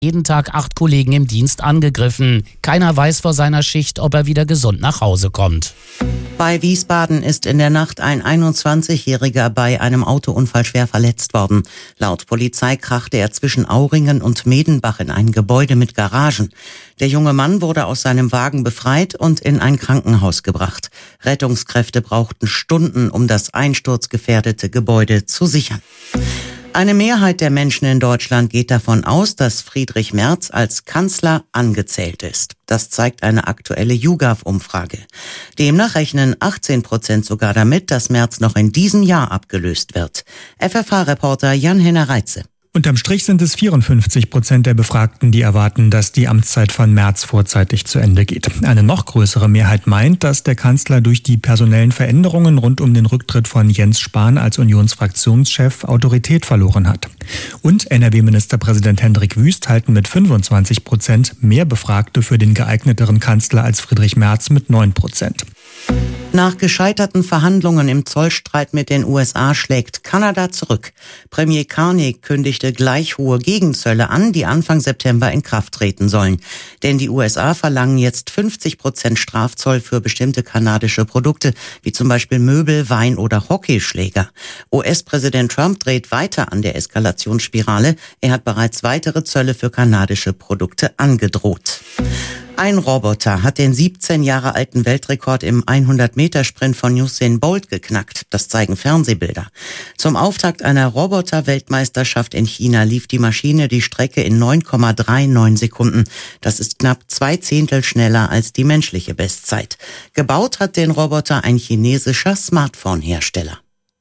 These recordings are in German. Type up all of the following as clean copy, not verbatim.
Jeden Tag 8 Kollegen im Dienst angegriffen. Keiner weiß vor seiner Schicht, ob er wieder gesund nach Hause kommt. Bei Wiesbaden ist in der Nacht ein 21-Jähriger bei einem Autounfall schwer verletzt worden. Laut Polizei krachte er zwischen Auringen und Medenbach in ein Gebäude mit Garagen. Der junge Mann wurde aus seinem Wagen befreit und in ein Krankenhaus gebracht. Rettungskräfte brauchten Stunden, um das einsturzgefährdete Gebäude zu sichern. Eine Mehrheit der Menschen in Deutschland geht davon aus, dass Friedrich Merz als Kanzler angezählt ist. Das zeigt eine aktuelle YouGov-Umfrage. Demnach rechnen 18% sogar damit, dass Merz noch in diesem Jahr abgelöst wird. FFH-Reporter Jan-Henner Reitze. Unterm Strich sind es 54% der Befragten, die erwarten, dass die Amtszeit von Merz vorzeitig zu Ende geht. Eine noch größere Mehrheit meint, dass der Kanzler durch die personellen Veränderungen rund um den Rücktritt von Jens Spahn als Unionsfraktionschef Autorität verloren hat. Und NRW-Ministerpräsident Hendrik Wüst halten mit 25% mehr Befragte für den geeigneteren Kanzler als Friedrich Merz mit 9%. Nach gescheiterten Verhandlungen im Zollstreit mit den USA schlägt Kanada zurück. Premier Carney kündigte gleich hohe Gegenzölle an, die Anfang September in Kraft treten sollen. Denn die USA verlangen jetzt 50% Strafzoll für bestimmte kanadische Produkte, wie zum Beispiel Möbel, Wein oder Hockeyschläger. US-Präsident Trump dreht weiter an der Eskalationsspirale. Er hat bereits weitere Zölle für kanadische Produkte angedroht. Ein Roboter hat den 17 Jahre alten Weltrekord im 100-Meter-Sprint von Usain Bolt geknackt. Das zeigen Fernsehbilder. Zum Auftakt einer Roboter-Weltmeisterschaft in China lief die Maschine die Strecke in 9,39 Sekunden. Das ist knapp 2/10 schneller als die menschliche Bestzeit. Gebaut hat den Roboter ein chinesischer Smartphone-Hersteller.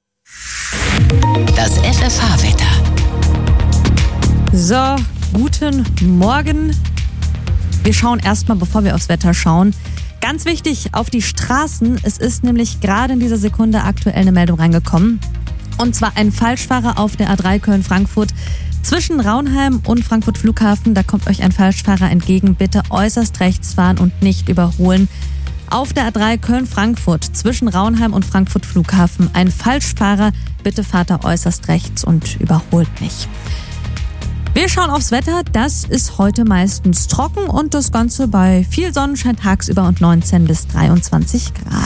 Das FFH-Wetter. So, guten Morgen. Wir schauen erstmal, bevor wir aufs Wetter schauen, ganz wichtig auf die Straßen. Es ist nämlich gerade in dieser Sekunde aktuell eine Meldung reingekommen. Und zwar ein Falschfahrer auf der A3 Köln-Frankfurt zwischen Raunheim und Frankfurt Flughafen. Da kommt euch ein Falschfahrer entgegen. Bitte äußerst rechts fahren und nicht überholen. Auf der A3 Köln-Frankfurt zwischen Raunheim und Frankfurt Flughafen ein Falschfahrer. Bitte fahrt da äußerst rechts und überholt nicht. Wir schauen aufs Wetter. Das ist heute meistens trocken und das Ganze bei viel Sonnenschein tagsüber und 19 bis 23 Grad.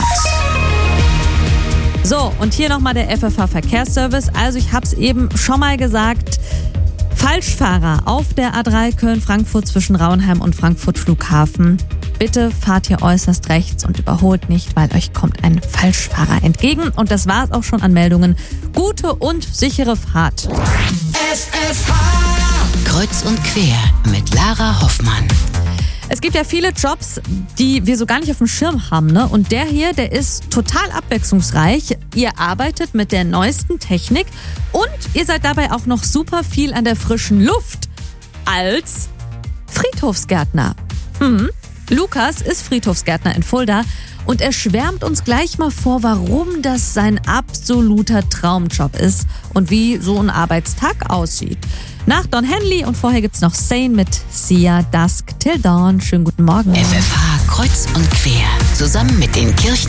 So, und hier nochmal der FFH-Verkehrsservice. Also ich habe es eben schon mal gesagt. Falschfahrer auf der A3 Köln-Frankfurt zwischen Raunheim und Frankfurt Flughafen. Bitte fahrt hier äußerst rechts und überholt nicht, weil euch kommt ein Falschfahrer entgegen. Und das war's auch schon an Meldungen. Gute und sichere Fahrt. Kreuz und quer mit Lara Hoffmann. Es gibt ja viele Jobs, die wir so gar nicht auf dem Schirm haben, ne? Und der hier, der ist total abwechslungsreich. Ihr arbeitet mit der neuesten Technik und ihr seid dabei auch noch super viel an der frischen Luft als Friedhofsgärtner. Lukas ist Friedhofsgärtner in Fulda und er schwärmt uns gleich mal vor, warum das sein absoluter Traumjob ist und wie so ein Arbeitstag aussieht. Nach Don Henley und vorher gibt's noch Sane mit Sia Dusk Till Dawn. Schönen guten Morgen. FFH Kreuz und quer. Zusammen mit den Kirchen